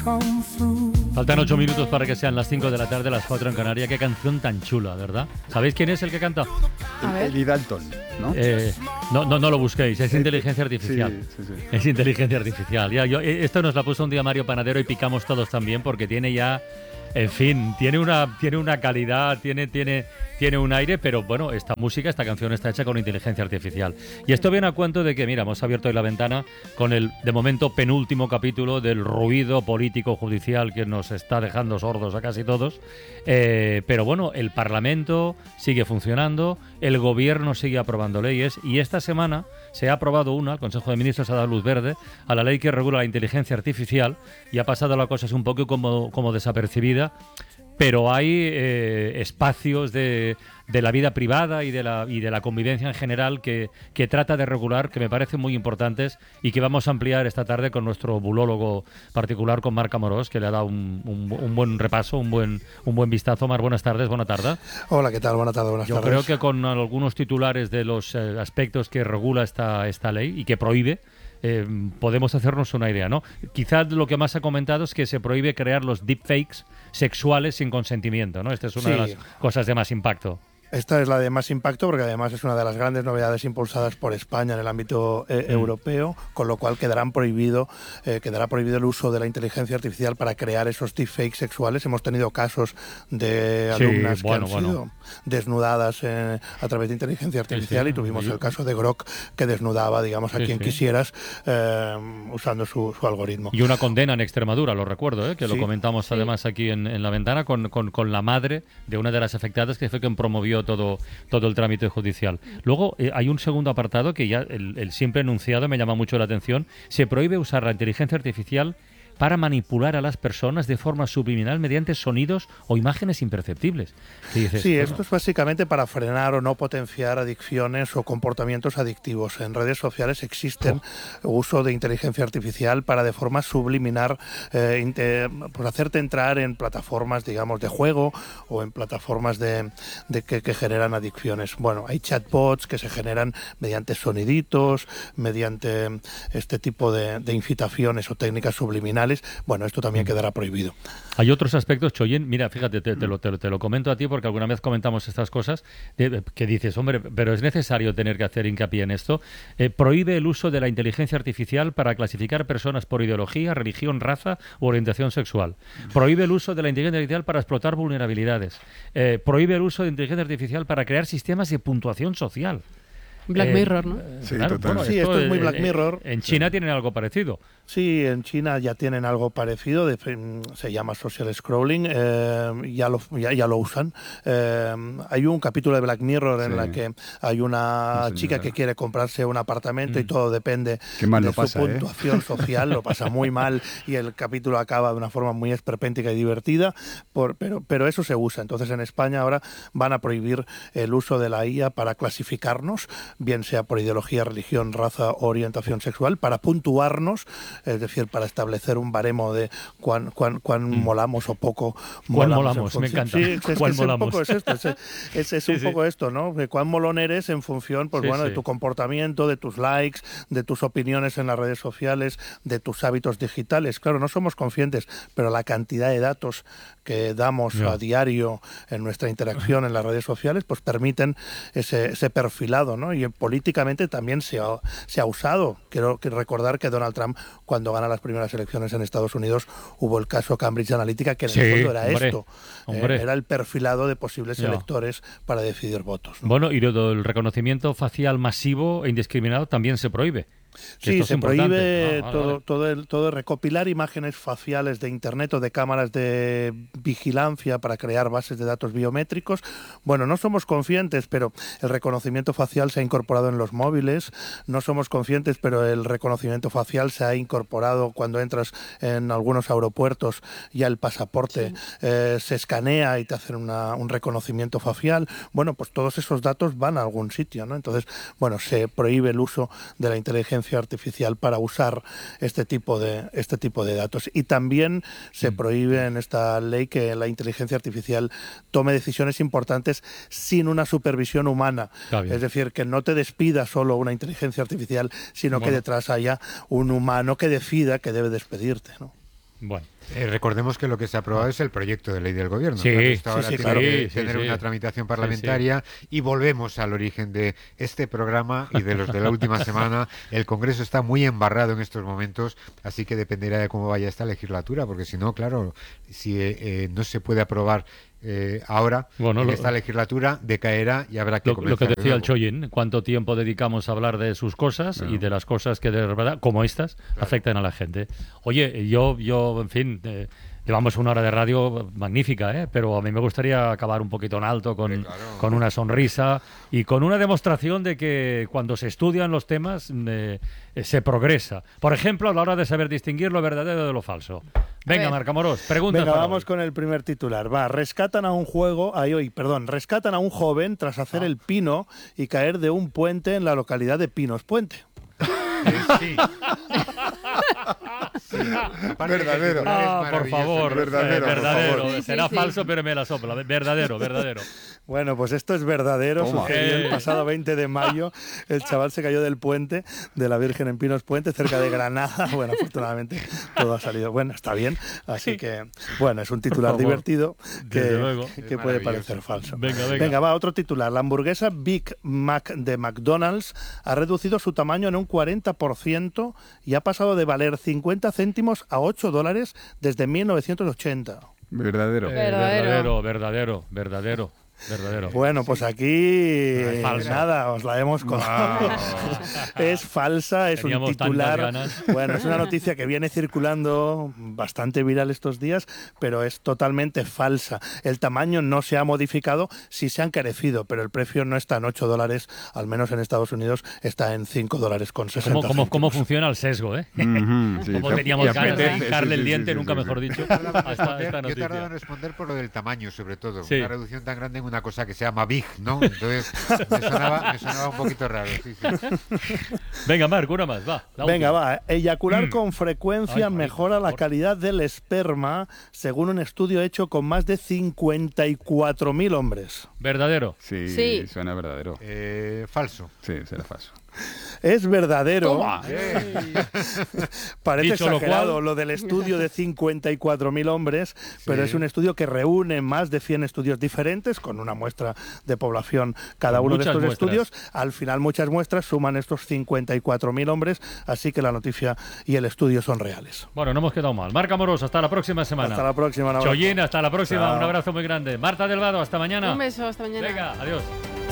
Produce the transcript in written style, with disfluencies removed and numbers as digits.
Faltan 8 minutos para que sean las 5 de la tarde, las 4 en Canarias. Qué canción tan chula, ¿verdad? ¿Sabéis quién es el que canta? Eli Dalton, ¿no? No lo busquéis, es inteligencia artificial. Sí. Es inteligencia artificial. Esto nos la puso un día Mario Panadero y picamos todos también porque tiene ya... En fin, tiene una calidad, tiene un aire, pero bueno, esta canción está hecha con inteligencia artificial. Y esto viene a cuento de que, mira, hemos abierto hoy la ventana con el, de momento, penúltimo capítulo del ruido político judicial que nos está dejando sordos a casi todos. Pero bueno, el Parlamento sigue funcionando, el Gobierno sigue aprobando leyes y esta semana se ha aprobado el Consejo de Ministros ha dado luz verde a la ley que regula la inteligencia artificial y ha pasado la cosa un poco como desapercibida. Pero hay espacios de la vida privada y de la convivencia en general que trata de regular, que me parecen muy importantes y que vamos a ampliar esta tarde con nuestro bulólogo particular, con Marc Amorós, que le ha dado un buen repaso, un buen vistazo. Marc, buenas tardes, buena tarde. Hola, ¿qué tal? Buenas tardes, buenas tardes. Yo creo que con algunos titulares de los aspectos que regula esta ley y que prohíbe, podemos hacernos una idea, ¿no? Quizás lo que más ha comentado es que se prohíbe crear los deepfakes sexuales sin consentimiento, ¿no? Esta es una de las cosas de más impacto. Esta es la de más impacto porque además es una de las grandes novedades impulsadas por España en el ámbito europeo, con lo cual quedará prohibido el uso de la inteligencia artificial para crear esos deepfakes sexuales. Hemos tenido casos de alumnas que han sido desnudadas a través de inteligencia artificial y tuvimos el caso de Grok que desnudaba, digamos, a quien quisieras usando su algoritmo. Y una condena en Extremadura, lo recuerdo, que lo comentamos además aquí en la ventana con la madre de una de las afectadas que fue quien promovió todo el trámite judicial. Luego hay un segundo apartado que ya el siempre enunciado me llama mucho la atención. Se prohíbe usar la inteligencia artificial para manipular a las personas de forma subliminal mediante sonidos o imágenes imperceptibles. Esto es básicamente para frenar o no potenciar adicciones o comportamientos adictivos. En redes sociales existen uso de inteligencia artificial para de forma subliminar pues hacerte entrar en plataformas, digamos, de juego o en plataformas que generan adicciones. Bueno, hay chatbots que se generan mediante soniditos, mediante este tipo de incitaciones o técnicas subliminales. Bueno, esto también quedará prohibido. Hay otros aspectos, Choyen, mira, fíjate, te lo comento a ti porque alguna vez comentamos estas cosas, que dices, hombre, pero es necesario tener que hacer hincapié en esto. Prohíbe el uso de la inteligencia artificial para clasificar personas por ideología, religión, raza u orientación sexual. Prohíbe el uso de la inteligencia artificial para explotar vulnerabilidades. Prohíbe el uso de inteligencia artificial para crear sistemas de puntuación social. Black Mirror, ¿no? Sí, claro, total. Esto es muy Black Mirror. En China tienen algo parecido. Sí, en China ya tienen algo parecido, se llama social scrolling, ya lo usan. Hay un capítulo de Black Mirror en la que hay una chica que quiere comprarse un apartamento y todo depende de su puntuación social, lo pasa muy mal y el capítulo acaba de una forma muy esperpéntica y divertida, pero eso se usa. Entonces en España ahora van a prohibir el uso de la IA para clasificarnos, bien sea por ideología, religión, raza o orientación sexual, para puntuarnos, es decir, para establecer un baremo de cuán molamos o poco molamos. Me encanta. Sí, ¿Cuál molamos? Un poco es esto, es un poco esto, ¿no? De cuán molón eres en función, pues de tu comportamiento, de tus likes, de tus opiniones en las redes sociales, de tus hábitos digitales. Claro, no somos conscientes, pero la cantidad de datos que damos a diario en nuestra interacción en las redes sociales, pues permiten ese perfilado, ¿no? Y políticamente también se ha usado. Quiero recordar que Donald Trump, cuando gana las primeras elecciones en Estados Unidos, hubo el caso Cambridge Analytica, que en el fondo era esto. Era el perfilado de posibles electores para decidir votos, ¿no? Bueno, y el reconocimiento facial masivo e indiscriminado también se prohíbe. Sí, se prohíbe todo recopilar imágenes faciales de Internet o de cámaras de vigilancia para crear bases de datos biométricos. Bueno, no somos conscientes, pero el reconocimiento facial se ha incorporado en los móviles. No somos conscientes, pero el reconocimiento facial se ha incorporado cuando entras en algunos aeropuertos. Ya el pasaporte se escanea y te hacen un reconocimiento facial. Bueno, pues todos esos datos van a algún sitio, ¿no? Entonces, bueno, se prohíbe el uso de la inteligencia artificial para usar este tipo de datos. Y también se prohíbe en esta ley que la inteligencia artificial tome decisiones importantes sin una supervisión humana. Es decir, que no te despida solo una inteligencia artificial, sino que detrás haya un humano que decida que debe despedirte, ¿no? Bueno. Recordemos que lo que se ha aprobado es el proyecto de ley del gobierno. Sí, claro, esto ahora tiene que sí, tener sí. una tramitación parlamentaria y volvemos al origen de este programa y de los de la última semana. El Congreso está muy embarrado en estos momentos, así que dependerá de cómo vaya esta legislatura, porque si no, claro, si no se puede aprobar ahora, en esta legislatura, decaerá y habrá que comenzar. Lo que decía el Choyin, cuánto tiempo dedicamos a hablar de sus cosas y de las cosas que de verdad, como estas, afectan a la gente. Oye, yo en fin, llevamos una hora de radio magnífica, pero a mí me gustaría acabar un poquito en alto con una sonrisa y con una demostración de que cuando se estudian los temas se progresa. Por ejemplo, a la hora de saber distinguir lo verdadero de lo falso. Venga, Marc Amorós, pregunta. Venga, vamos con el primer titular. rescatan a un joven tras hacer el pino y caer de un puente en la localidad de Pinos Puente. Sí. Verdadero. Por favor, verdadero. Será falso, pero me la sopla. Verdadero. Bueno, pues esto es verdadero. Sucedió el pasado 20 de mayo. El chaval se cayó del puente de la Virgen en Pinos Puente, cerca de Granada. Bueno, afortunadamente todo ha salido bueno, está bien. Así que, bueno, es un titular divertido que puede parecer falso. Venga, va, otro titular. La hamburguesa Big Mac de McDonald's ha reducido su tamaño en un 40% y ha pasado de valer 50 céntimos a $8 desde 1980. Verdadero. Verdadero. Bueno, pues aquí nada, os la hemos contado. Es falsa, es Teníamos un titular. tantas ganas. Bueno, es una noticia que viene circulando bastante viral estos días, pero es totalmente falsa. El tamaño no se ha modificado, sí se ha encarecido, pero el precio no está en $8, al menos en Estados Unidos está en $5.60. ¿Cómo funciona el sesgo, Sí, Como teníamos ganas de hincarle el diente, nunca mejor dicho, a esta Yo he noticia. tardado en responder por lo del tamaño, sobre todo. Sí. Una reducción tan grande en una cosa que se llama Big, ¿no? Entonces me sonaba un poquito raro. Sí. Venga, Marc, una más, va. Venga, va. Eyacular con frecuencia mejora la calidad del esperma, según un estudio hecho con más de 54.000 hombres. ¿Verdadero? Sí, suena verdadero. Falso. Sí, será falso. Es verdadero. Parece Dicho lo exagerado cual, lo del estudio de 54.000 hombres, pero es un estudio que reúne más de 100 estudios diferentes, con una muestra de población cada uno de estos estudios. Al final muchas muestras suman estos 54.000 hombres, así que la noticia y el estudio son reales. Bueno, no hemos quedado mal. Marc Amorós, hasta la próxima semana. Hasta la próxima. Choyin, hasta la próxima. Chao. Un abrazo muy grande. Marta Delvado, hasta mañana. Un beso, hasta mañana. Venga, adiós.